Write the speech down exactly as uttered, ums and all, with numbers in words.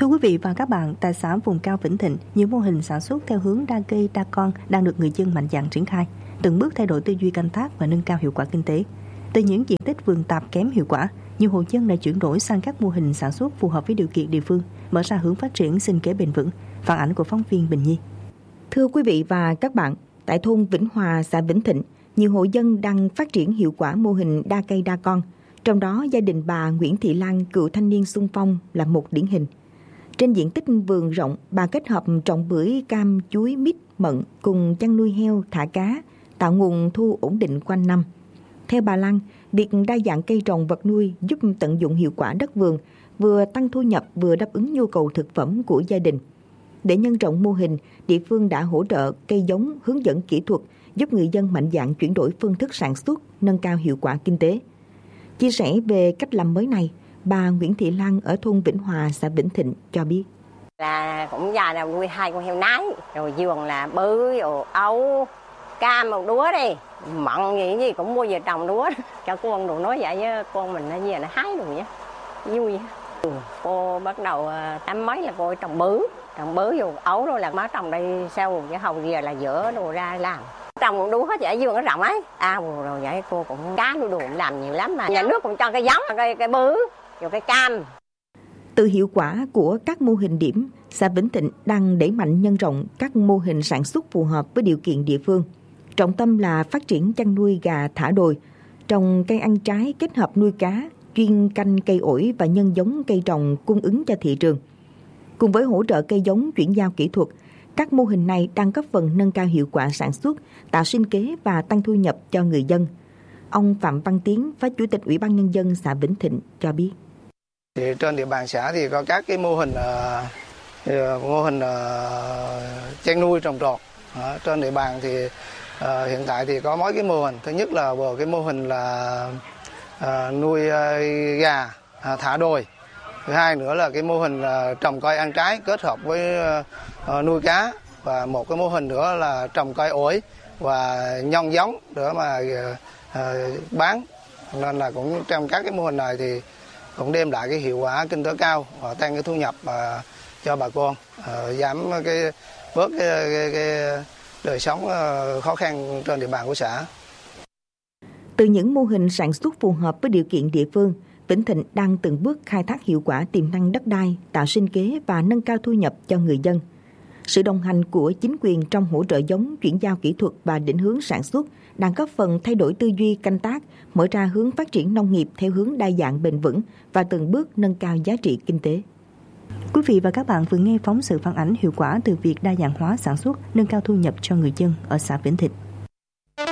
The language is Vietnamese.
Thưa quý vị và các bạn, tại xã vùng cao Vĩnh Thịnh, nhiều mô hình sản xuất theo hướng đa cây đa con đang được người dân mạnh dạn triển khai, từng bước thay đổi tư duy canh tác và nâng cao hiệu quả kinh tế. Từ những diện tích vườn tạp kém hiệu quả, nhiều hộ dân đã chuyển đổi sang các mô hình sản xuất phù hợp với điều kiện địa phương, mở ra hướng phát triển sinh kế bền vững. Phản ánh của phóng viên Bình Nhi. Thưa quý vị và các bạn, tại thôn Vĩnh Hòa, xã Vĩnh Thịnh, nhiều hộ dân đang phát triển hiệu quả mô hình đa cây đa con. Trong đó, gia đình bà Nguyễn Thị Lan, cựu thanh niên xung phong là một điển hình. Trên diện tích vườn rộng, bà kết hợp trồng bưởi, cam, chuối, mít, mận cùng chăn nuôi heo, thả cá, tạo nguồn thu ổn định quanh năm. Theo bà Lan, việc đa dạng cây trồng vật nuôi giúp tận dụng hiệu quả đất vườn, vừa tăng thu nhập vừa đáp ứng nhu cầu thực phẩm của gia đình. Để nhân rộng mô hình, địa phương đã hỗ trợ cây giống, hướng dẫn kỹ thuật, giúp người dân mạnh dạn chuyển đổi phương thức sản xuất, nâng cao hiệu quả kinh tế. Chia sẻ về cách làm mới này, bà Nguyễn Thị Lan ở thôn Vĩnh Hòa, xã Vĩnh Thịnh cho biết. Là cũng già là nuôi hai con heo nái, rồi vườn là bưởi, rồi ấu, cam, một đúa đi, mận gì gì cũng mua về trồng đúa. Cho con đồ nói vậy với con mình nó về nó hái đồ nhá, vui. Cô bắt đầu tám mấy là cô trồng bưởi, trồng bưởi vô ấu rồi là má trồng đây sau cái hầu giờ là dỡ đồ ra làm. Trồng một đúa hết vậy vườn nó rộng ấy. À rồi vậy cô cũng cá nuôi đồ làm nhiều lắm mà. Nhà nước cũng cho cái giống, cái cái bưởi, rồi cái cam. Từ hiệu quả của các mô hình điểm, xã Vĩnh Thịnh đang đẩy mạnh nhân rộng các mô hình sản xuất phù hợp với điều kiện địa phương. Trọng tâm là phát triển chăn nuôi gà thả đồi, trồng cây ăn trái kết hợp nuôi cá, chuyên canh cây ổi và nhân giống cây trồng cung ứng cho thị trường. Cùng với hỗ trợ cây giống chuyển giao kỹ thuật, các mô hình này đang góp phần nâng cao hiệu quả sản xuất, tạo sinh kế và tăng thu nhập cho người dân. Ông Phạm Văn Tiến, Phó Chủ tịch Ủy ban Nhân dân xã Vĩnh Thịnh cho biết. Thì trên địa bàn xã thì có các cái mô hình uh, mô hình uh, chăn nuôi trồng trọt. Uh, trên địa bàn thì uh, hiện tại thì có mấy cái mô hình. Thứ nhất là vừa cái mô hình là uh, nuôi uh, gà uh, thả đồi. Thứ hai nữa là cái mô hình uh, trồng cây ăn trái kết hợp với uh, nuôi cá, và một cái mô hình nữa là trồng cây ổi và nhân giống để mà uh, uh, bán. Nên là cũng trong các cái mô hình này thì cũng đem lại cái hiệu quả kinh tế cao và tăng cái thu nhập và cho bà con, uh, giảm cái bớt cái, cái, cái đời sống uh, khó khăn trên địa bàn của xã. Từ những mô hình sản xuất phù hợp với điều kiện địa phương, Vĩnh Thịnh đang từng bước khai thác hiệu quả tiềm năng đất đai, tạo sinh kế và nâng cao thu nhập cho người dân. Sự đồng hành của chính quyền trong hỗ trợ giống, chuyển giao kỹ thuật và định hướng sản xuất đang góp phần thay đổi tư duy canh tác, mở ra hướng phát triển nông nghiệp theo hướng đa dạng bền vững và từng bước nâng cao giá trị kinh tế. Quý vị và các bạn vừa nghe phóng sự phản ánh hiệu quả từ việc đa dạng hóa sản xuất, nâng cao thu nhập cho người dân ở xã Vĩnh Thịnh.